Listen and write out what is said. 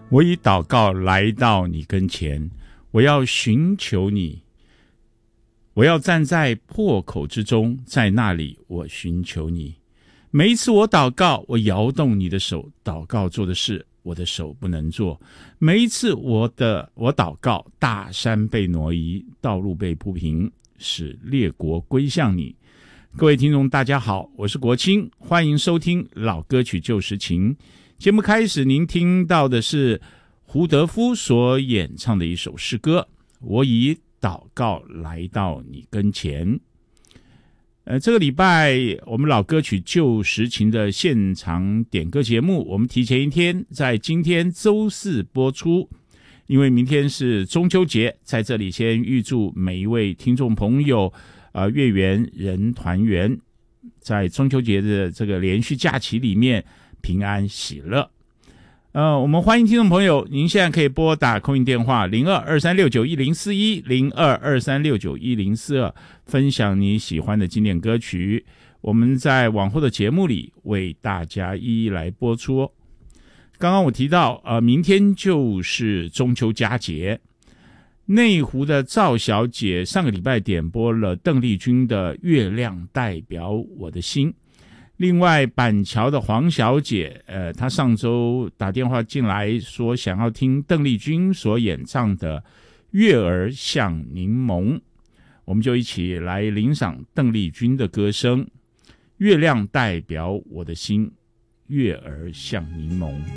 我以祷告来到你跟前，我要寻求你，我要站在破口之中，在那里我寻求你。每一次我祷告，我摇动你的手，祷告做的事我的手不能做。每一次我祷告，大山被挪移，道路被铺平，使列国归向你。各位听众大家好，我是国清，欢迎收听老歌曲旧时情。节目开始，您听到的是胡德夫所演唱的一首诗歌，我以祷告来到你跟前。这个礼拜我们老歌曲旧时情的现场点歌节目，我们提前一天在今天周四播出，因为明天是中秋节，在这里先预祝每一位听众朋友月圆人团圆，在中秋节的这个连续假期里面平安喜乐。我们欢迎听众朋友，您现在可以拨打空运电话0223691041 0223691042，分享你喜欢的经典歌曲，我们在往后的节目里为大家一一来播出。刚刚我提到明天就是中秋佳节，内湖的赵小姐上个礼拜点播了邓丽君的《月亮代表我的心》，另外板桥的黄小姐她上周打电话进来说想要听邓丽君所演唱的《月儿像柠檬》，我们就一起来欣赏邓丽君的歌声。月亮代表我的心，月儿像柠檬。